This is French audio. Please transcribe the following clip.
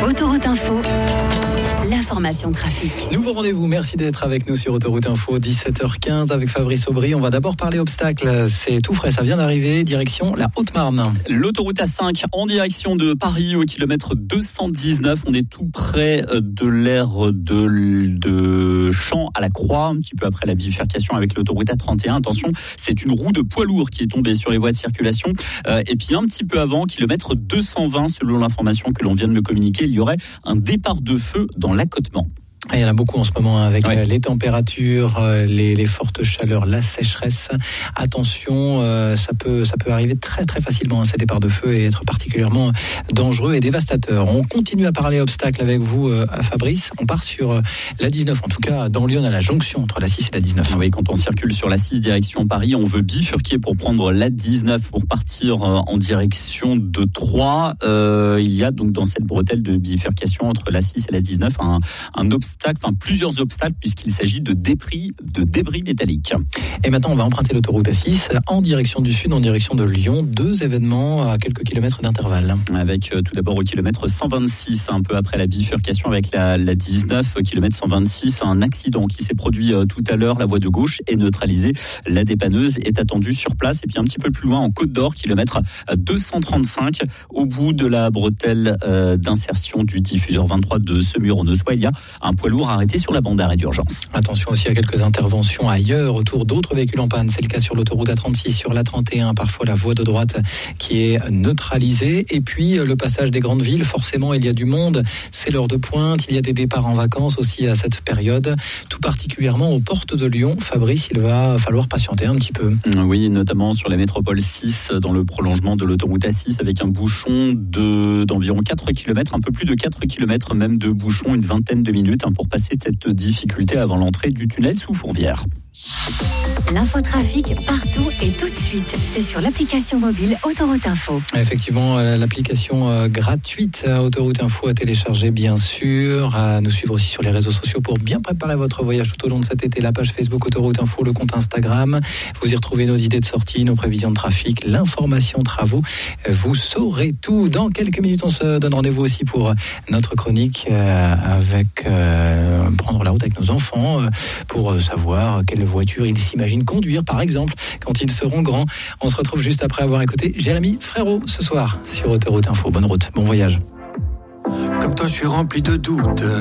Autoroute Info, l'information trafic. Nouveau rendez-vous, merci d'être avec nous sur Autoroute Info, 17h15 avec Fabrice Aubry. On va d'abord parler obstacles, c'est tout frais, ça vient d'arriver, direction la Haute-Marne. L'autoroute A5 en direction de Paris au kilomètre 219, on est tout près de l'aire de Champs à la Croix, un petit peu après la bifurcation avec l'autoroute A31. Attention, c'est une roue de poids lourd qui est tombée sur les voies de circulation. Et puis un petit peu avant, kilomètre 220, selon l'information que l'on vient de me communiquer, il y aurait un départ de feu dans l'accotement. Il y en a beaucoup en ce moment avec les températures, les fortes chaleurs, la sécheresse. Attention, ça peut arriver très très facilement ces départs de feu et être particulièrement dangereux et dévastateur. On continue à parler obstacles avec vous, Fabrice. On part sur la 19, en tout cas dans Lyon, à la jonction entre la 6 et la 19. Oui, quand on circule sur la 6 direction Paris, on veut bifurquer pour prendre la 19 pour partir en direction de Troyes. Il y a donc dans cette bretelle de bifurcation entre la 6 et la 19 plusieurs obstacles puisqu'il s'agit de débris métalliques. Et maintenant, on va emprunter l'autoroute A6 en direction du sud, en direction de Lyon. 2 événements à quelques kilomètres d'intervalle. Avec tout d'abord au kilomètre 126, un peu après la bifurcation avec la 19, kilomètre 126, un accident qui s'est produit tout à l'heure. La voie de gauche est neutralisée. La dépanneuse est attendue sur place. Et puis un petit peu plus loin, en Côte d'Or, kilomètre 235, au bout de la bretelle d'insertion du diffuseur 23 de Semur-en-Ossois, il y a un poids lourd arrêté sur la bande d'arrêt d'urgence. Attention aussi à quelques interventions ailleurs autour d'autres véhicules en panne. C'est le cas sur l'autoroute A36, sur l'A31, parfois la voie de droite qui est neutralisée. Et puis le passage des grandes villes, forcément il y a du monde, c'est l'heure de pointe, il y a des départs en vacances aussi à cette période, tout particulièrement aux portes de Lyon. Fabrice, il va falloir patienter un petit peu. Oui, notamment sur la métropole 6, dans le prolongement de l'autoroute A6, avec un bouchon d'environ 4 km, un peu plus de 4 km même de bouchon, une vingtaine de minutes pour passer cette difficulté avant l'entrée du tunnel sous Fourvière. L'infotrafic partout et tout de suite. C'est sur l'application mobile Autoroute Info. Effectivement, l'application gratuite Autoroute Info à télécharger, bien sûr. À nous suivre aussi sur les réseaux sociaux pour bien préparer votre voyage tout au long de cet été. La page Facebook Autoroute Info, le compte Instagram. Vous y retrouvez nos idées de sortie, nos prévisions de trafic, l'information travaux. Vous saurez tout. Dans quelques minutes, on se donne rendez-vous aussi pour notre chronique avec prendre la route avec nos enfants pour savoir quelle voiture ils s'imaginent conduire, par exemple, quand ils seront grands. On se retrouve juste après avoir écouté Jérémy Frérot ce soir sur Autoroute Info. Bonne route, bon voyage. Comme toi, je suis rempli de doutes.